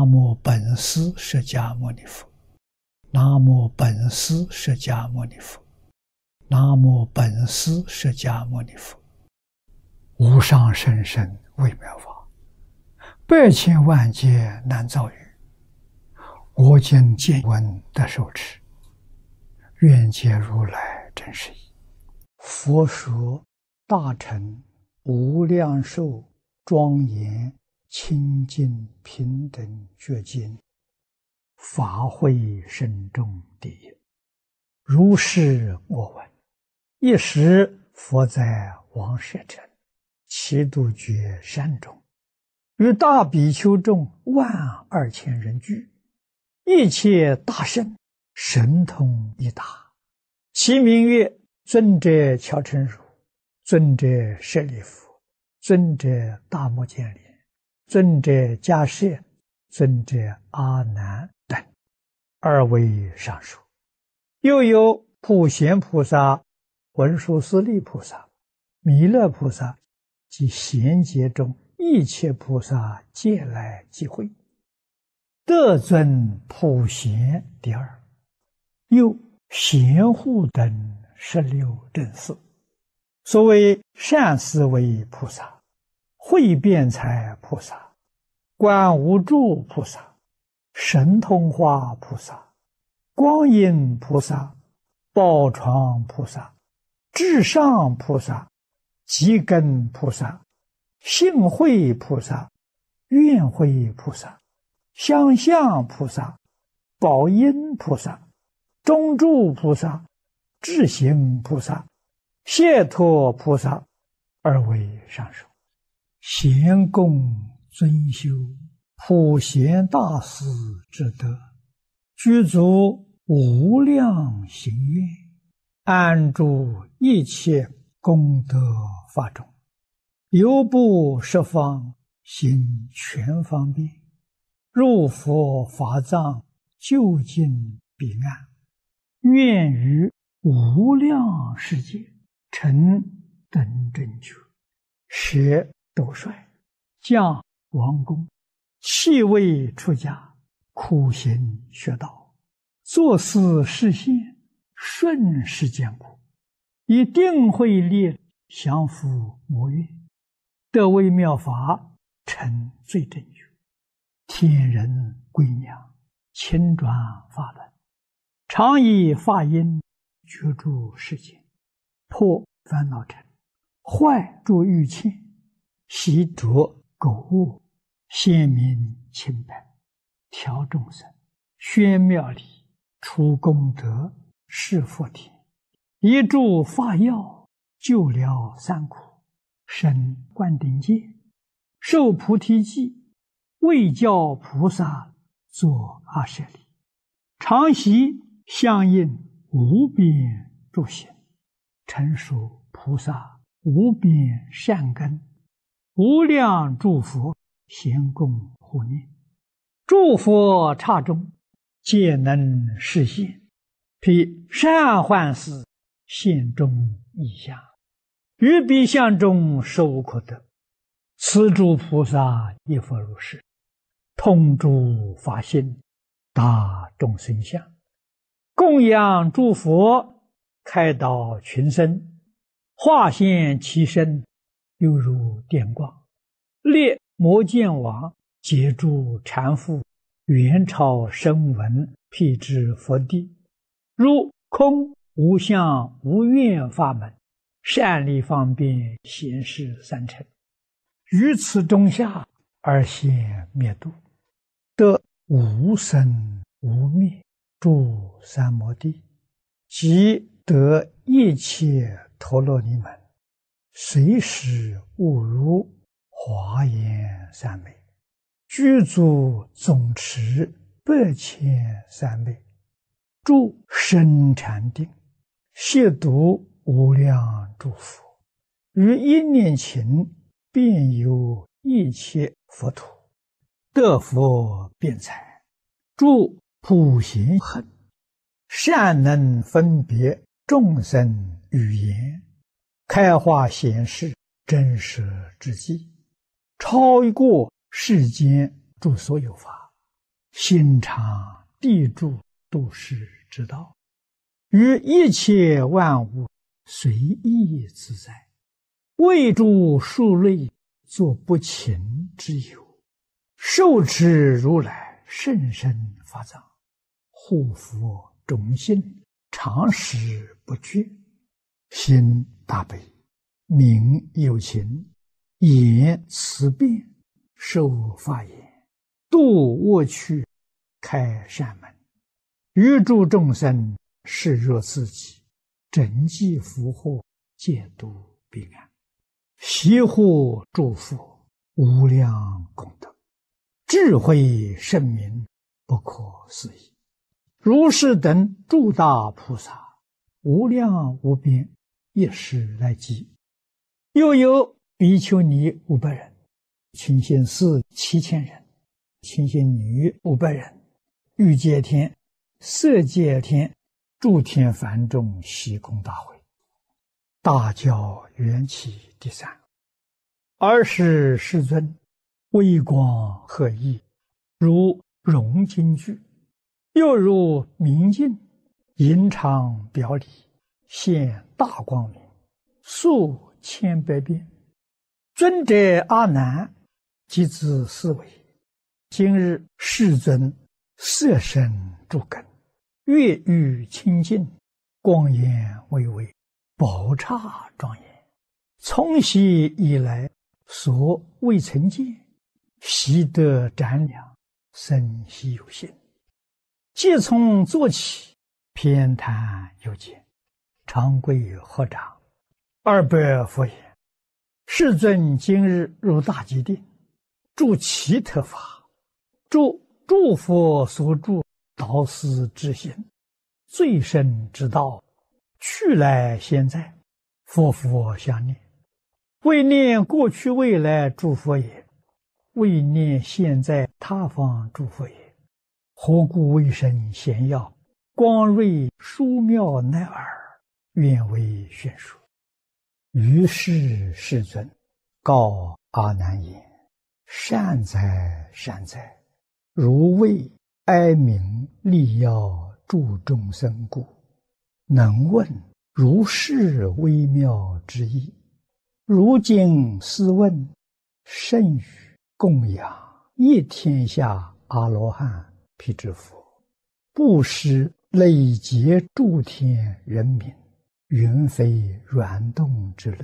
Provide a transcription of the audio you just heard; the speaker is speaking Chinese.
南无本师释迦牟尼佛，南无本师释迦牟尼佛，南无本师释迦牟尼佛。无上甚深微妙法，百千万劫难遭遇。我今见闻得受持，愿解如来真实义。佛说大乘无量寿庄严清净平等觉经，法会深重第一。如是我闻。一时佛在王舍城祇度觉山中，与大比丘众12000人聚，一切大圣神通一大，其名曰尊者乔陈如、尊者舍利弗、尊者大目犍连、尊者迦叶、尊者阿难等二位上述。又有普贤菩萨、文殊师利菩萨、弥勒菩萨及贤劫中一切菩萨皆来集会，得尊普贤第二。又贤护等16正士，所谓善思维菩萨、慧辩才菩萨、观无住菩萨、神通化菩萨、光阴菩萨、宝床菩萨、至上菩萨、极根菩萨、性慧菩萨、愿慧菩萨、相向菩萨、宝音菩萨、中住菩萨、智行菩萨、解脱菩萨二位上述。贤供尊修普贤大士之德，具足无量行愿，安住一切功德法中，犹不十方行全方便，入佛法藏，究竟彼岸，愿于无量世界成等正觉，舍斗率，降王宫，弃位出家，苦行学道，作思实现，顺世间苦，以定慧力降伏魔怨，得微妙法，成最正觉，天人归娘，亲转法轮，常以法音觉住世间，破烦恼尘，坏诸欲嗔，习着垢恶，显明清白，调众生，宣妙理，除功德，示佛田，一助法药，救了三苦，生灌顶戒，受菩提记，为教菩萨作阿舍利，常习相应无边诸行，成熟菩萨无边善根，无量诸佛咸供护念，诸佛刹中皆能实现，披善幻事现中异相，于彼相中实无可得。此诸菩萨亦复如是，通诸法性，达众生相，供养诸佛，开导群生，化现其身，犹如电光，列摩犍王，解诸缠缚，元超声闻，辟支佛地，如空无相无愿法门，善利方便显示三乘，于此中下而现灭度，得无生无灭诸三摩地，即得一切陀罗尼门，随时悟如华严三昧，具足总持8,300昧，住深禅定，亵渎无量诸佛，于一念勤遍游一切佛土，得佛辩才，住普贤行，善能分别众生语言，开化显示真实之际，超过世间诸所有法， 心常地住度世之道，于一切万物随意自在，为诸数类作不勤之有，受持如来甚深法藏，护佛众信，常时不绝，心大悲，名有情，言辞辩，受法言，度恶趣，开善门，于诸众生视若自己，整济福祸，戒度彼岸，悉护诸佛，无量功德，智慧圣明，不可思议。如是等诸大菩萨，无量无边，一时来集。又有比丘尼500人，清心寺7000人，清心女500人，欲界天、色界天、诸天梵众悉空大会。大教缘起第3。20世尊微光和熠，如融金具，又如明镜，隐常表里，现大光明，数千百遍。尊者阿难即自思维：今日世尊色身诸根，月欲清净，光颜巍巍，宝刹庄严，从昔以来所未曾见，习得瞻量，生希有信。即从坐起，偏袒有见，长跪合掌，200佛言：世尊今日入大吉定，住其特法，诸佛所住导师之心，最深之道，去来现在，佛佛相念，为念过去未来诸佛也，为念现在他方诸佛也。何故为生显耀，光瑞殊妙乃尔，愿为宣说。于是世尊告阿难言：善哉善哉，如为哀鸣利要助众生故，能问如是微妙之意。如今思问，甚于供养一天下阿罗汉辟支佛，布施累劫诸天人民，云非软动之类。